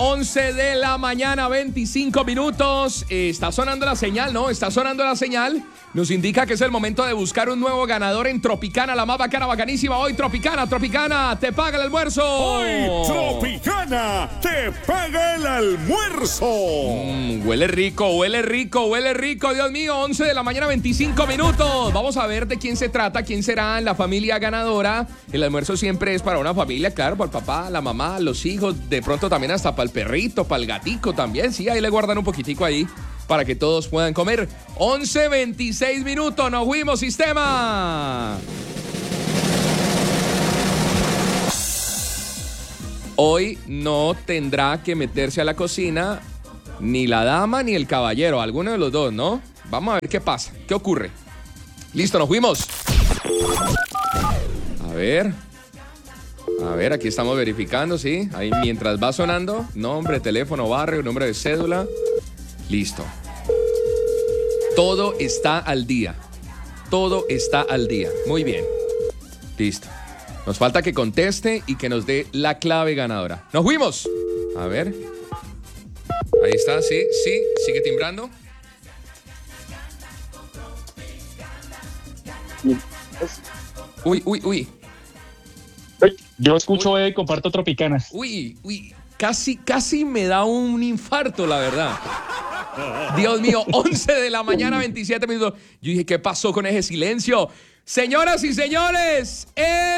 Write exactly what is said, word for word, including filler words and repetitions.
once de la mañana, veinticinco minutos. Eh, está sonando la señal, ¿no? Está sonando la señal. Nos indica que es el momento de buscar un nuevo ganador en Tropicana, la más bacana, bacanísima. Hoy Tropicana, Tropicana, te paga el almuerzo. Hoy Tropicana, te paga el almuerzo. Mm, huele rico, huele rico, huele rico. Dios mío, once de la mañana, veinticinco minutos. Vamos a ver de quién se trata, quién será la familia ganadora. El almuerzo siempre es para una familia, claro, para el papá, la mamá, los hijos, de pronto también hasta para el perrito, para el gatico también. Sí, ahí le guardan un poquitico ahí para que todos puedan comer. once veintiséis minutos, nos fuimos, sistema. Hoy no tendrá que meterse a la cocina ni la dama ni el caballero, alguno de los dos, ¿no? Vamos a ver qué pasa, qué ocurre. Listo, nos fuimos. A ver. A ver, aquí estamos verificando, ¿sí? Ahí mientras va sonando, nombre, teléfono, barrio, nombre de cédula. Listo. Todo está al día. Todo está al día. Muy bien. Listo. Nos falta que conteste y que nos dé la clave ganadora. ¡Nos fuimos! A ver. Ahí está, sí, sí. Sigue timbrando. Uy, uy, uy. Yo escucho y comparto Tropicana. Uy, uy. Casi, casi me da un infarto, la verdad. Dios mío, once de la mañana, veintisiete minutos. Yo dije, ¿qué pasó con ese silencio? Señoras y señores, el